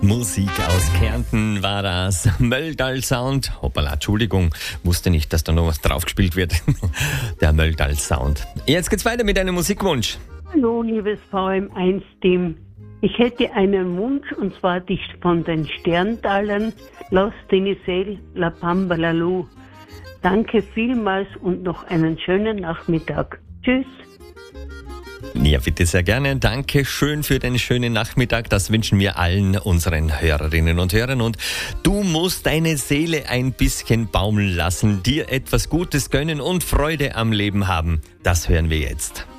Musik aus Kärnten war das. Möldal Sound. Hoppala, Entschuldigung. Wusste nicht, dass da noch was draufgespielt wird. Der Möldal Sound. Jetzt geht's weiter mit einem Musikwunsch. Hallo, liebes VM1-Team. Ich hätte einen Wunsch, und zwar die von den Sterntalern Los Denisel La Pambalalou. Danke vielmals und noch einen schönen Nachmittag. Tschüss. Ja, bitte sehr gerne. Danke schön für den schönen Nachmittag. Das wünschen wir allen unseren Hörerinnen und Hörern. Und du musst deine Seele ein bisschen baumeln lassen, dir etwas Gutes gönnen und Freude am Leben haben. Das hören wir jetzt.